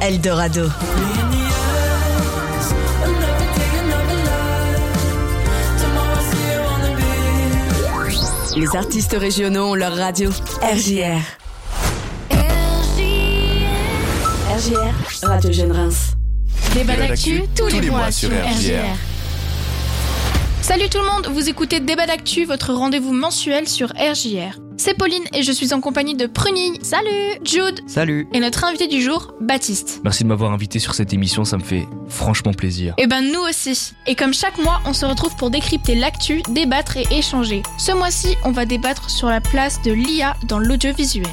Eldorado. Les artistes régionaux ont leur radio. RJR. RJR, Radio Jeune Reims. Débat d'actu tous les mois sur RJR. Salut tout le monde, vous écoutez Débat d'actu, votre rendez-vous mensuel sur RJR. C'est Pauline et je suis en compagnie de Prunille. Salut. Jude. Salut. Et notre invité du jour, Baptiste. Merci de m'avoir invité sur cette émission, ça me fait franchement plaisir. Et ben nous aussi. Et comme chaque mois, on se retrouve pour décrypter l'actu, débattre et échanger. Ce mois-ci, on va débattre sur la place de l'IA dans l'audiovisuel.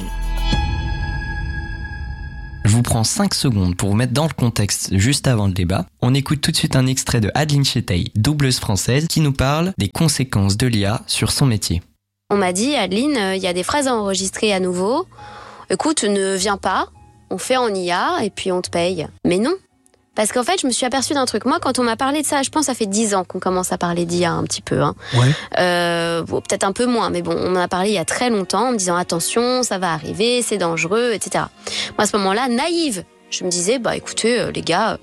Je vous prends 5 secondes pour vous mettre dans le contexte juste avant le débat. On écoute tout de suite un extrait de Adeline Chetaille, doubleuse française, qui nous parle des conséquences de l'IA sur son métier. On m'a dit, Adeline, il y a des phrases à enregistrer à nouveau. Écoute, ne viens pas, on fait en IA et puis on te paye. Mais non, parce qu'en fait, je me suis aperçue d'un truc. Moi, quand on m'a parlé de ça, je pense que ça fait 10 ans qu'on commence à parler d'IA un petit peu. Ouais. Bon, peut-être un peu moins, mais bon, on en a parlé il y a très longtemps en me disant, attention, ça va arriver, c'est dangereux, etc. Moi, à ce moment-là, naïve, je me disais, écoutez, les gars,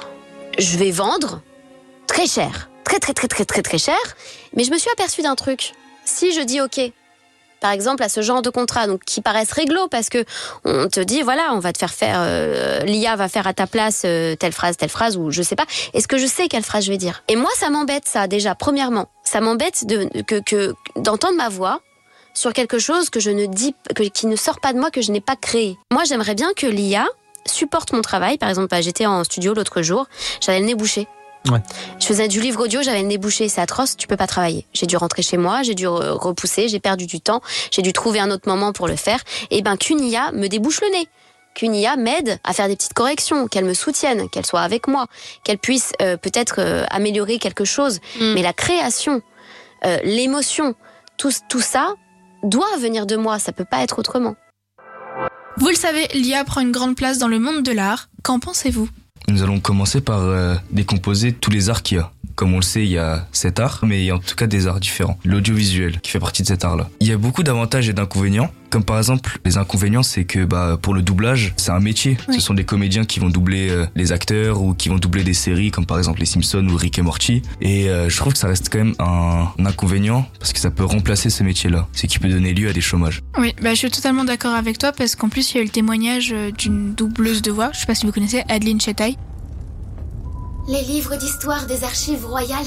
je vais vendre très cher, très cher, mais je me suis aperçue d'un truc. Si je dis OK, par exemple à ce genre de contrat, donc qui paraissent réglo parce que on te dit voilà, on va te faire l'IA va faire à ta place telle phrase ou je sais pas. Est-ce que je sais quelle phrase je vais dire? Et moi ça m'embête ça déjà premièrement. Ça m'embête d'entendre ma voix sur quelque chose que je ne dis qui ne sort pas de moi, que je n'ai pas créé. Moi j'aimerais bien que l'IA supporte mon travail. Par exemple, j'étais en studio l'autre jour, j'avais le nez bouché. Ouais. Je faisais du livre audio, j'avais le nez bouché, c'est atroce, tu peux pas travailler. J'ai dû rentrer chez moi, j'ai dû repousser, j'ai perdu du temps, j'ai dû trouver un autre moment pour le faire. Et qu'une IA me débouche le nez, qu'une IA m'aide à faire des petites corrections, qu'elle me soutienne, qu'elle soit avec moi, qu'elle puisse peut-être améliorer quelque chose. Mais la création, l'émotion, tout ça doit venir de moi, ça peut pas être autrement. Vous le savez, l'IA prend une grande place dans le monde de l'art. Qu'en pensez-vous ? Nous allons commencer par décomposer tous les arts qu'il y a. Comme on le sait, il y a 7 arts, mais il y a en tout cas des arts différents. L'audiovisuel qui fait partie de cet art-là. Il y a beaucoup d'avantages et d'inconvénients. Comme par exemple, les inconvénients, c'est que pour le doublage, c'est un métier. Oui. Ce sont des comédiens qui vont doubler les acteurs ou qui vont doubler des séries, comme par exemple les Simpsons ou Rick et Morty. Et je trouve que ça reste quand même un inconvénient parce que ça peut remplacer ce métier-là. C'est qui peut donner lieu à des chômages. Oui, je suis totalement d'accord avec toi parce qu'en plus, il y a eu le témoignage d'une doubleuse de voix. Je sais pas si vous connaissez Adeline Chetaille. Les livres d'histoire des archives royales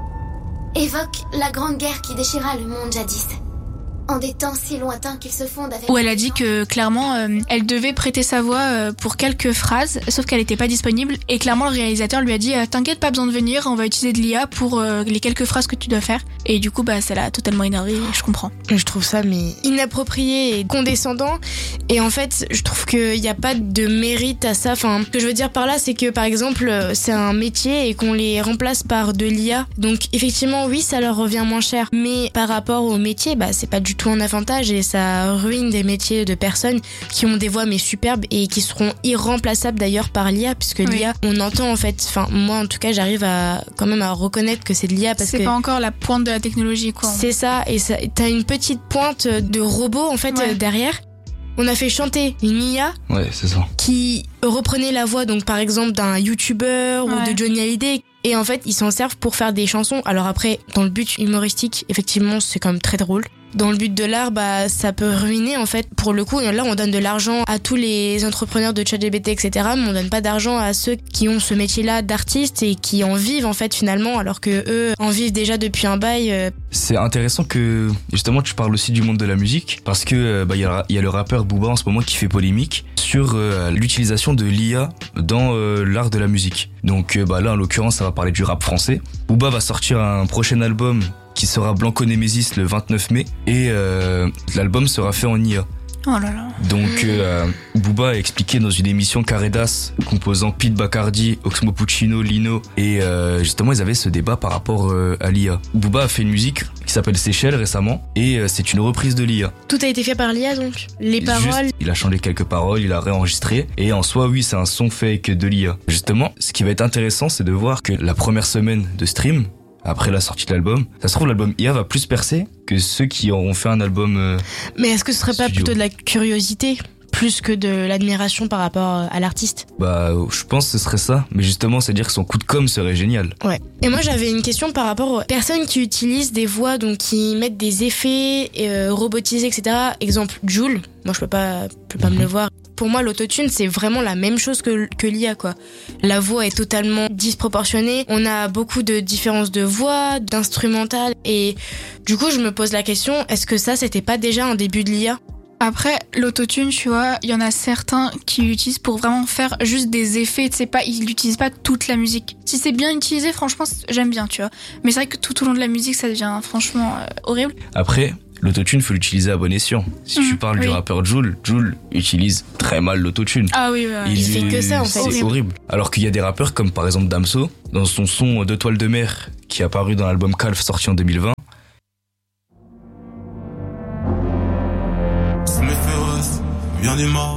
évoquent la grande guerre qui déchira le monde jadis. En des temps si lointains qu'ils se fondent avec... Où elle a dit que clairement elle devait prêter sa voix pour quelques phrases, sauf qu'elle n'était pas disponible et clairement le réalisateur lui a dit t'inquiète, pas besoin de venir, on va utiliser de l'IA pour les quelques phrases que tu dois faire. Et du coup ça l'a totalement énervé, je comprends. Je trouve ça inapproprié et condescendant, et en fait je trouve qu'il n'y a pas de mérite à ça. Ce que je veux dire par là, c'est que par exemple c'est un métier et qu'on les remplace par de l'IA, donc effectivement oui, ça leur revient moins cher, mais par rapport au métier c'est pas du tout un avantage et ça ruine des métiers de personnes qui ont des voix superbes et qui seront irremplaçables d'ailleurs par l'IA, puisque l'IA, on entend en fait, moi en tout cas j'arrive quand même à reconnaître que c'est de l'IA parce que c'est pas encore la pointe de la technologie quoi. C'est ça, et t'as une petite pointe de robot en fait derrière. On a fait chanter une IA c'est ça, qui reprenait la voix donc par exemple d'un YouTuber ou de Johnny Hallyday, et en fait ils s'en servent pour faire des chansons. Alors après, dans le but humoristique, effectivement c'est quand même très drôle. Dans le but de l'art, ça peut ruiner en fait. Pour le coup, là on donne de l'argent à tous les entrepreneurs de ChatGPT, etc. Mais on donne pas d'argent à ceux qui ont ce métier-là d'artiste et qui en vivent en fait finalement, alors que eux en vivent déjà depuis un bail. C'est intéressant que justement tu parles aussi du monde de la musique, parce que y a le rappeur Booba en ce moment qui fait polémique sur l'utilisation de l'IA dans l'art de la musique. Donc là en l'occurrence ça va parler du rap français. Booba va sortir un prochain album qui sera Blanco Nemesis le 29 mai et l'album sera fait en IA. Oh là là. Donc Booba a expliqué dans une émission Caredas composant Pete Bacardi, Oxmo Puccino, Lino, et justement ils avaient ce débat par rapport à l'IA. Booba a fait une musique qui s'appelle Seychelles récemment et c'est une reprise de l'IA. Tout a été fait par l'IA donc. Les paroles. Il a changé quelques paroles, il a réenregistré et en soi oui c'est un son fait avec de l'IA. Justement ce qui va être intéressant c'est de voir que la première semaine de stream, après la sortie de l'album, ça se trouve l'album IA va plus percer que ceux qui auront fait un album Mais est-ce que ce serait pas plutôt de la curiosité plus que de l'admiration par rapport à l'artiste. Bah, je pense que ce serait ça. Mais justement, c'est-à-dire que son coup de com' serait génial. Ouais. Et moi, j'avais une question par rapport aux personnes qui utilisent des voix, donc qui mettent des effets robotisés, etc. Exemple, Jul. Moi, je peux pas me le voir. Pour moi, l'autotune, c'est vraiment la même chose que l'IA, quoi. La voix est totalement disproportionnée. On a beaucoup de différences de voix, d'instrumental. Et du coup, je me pose la question, est-ce que ça, c'était pas déjà un début de l'IA ? Après, l'autotune, tu vois, il y en a certains qui l'utilisent pour vraiment faire juste des effets, tu sais pas, ils n'utilisent pas toute la musique. Si c'est bien utilisé, franchement, j'aime bien, tu vois. Mais c'est vrai que tout au long de la musique, ça devient franchement horrible. Après, l'autotune, faut l'utiliser à bon escient. Si tu parles du rappeur Jul utilise très mal l'autotune. Ah oui, il fait que ça, en fait. C'est horrible. Alors qu'il y a des rappeurs comme par exemple Damso, dans son son 2 toiles de mer, qui est apparu dans l'album Calf sorti en 2020,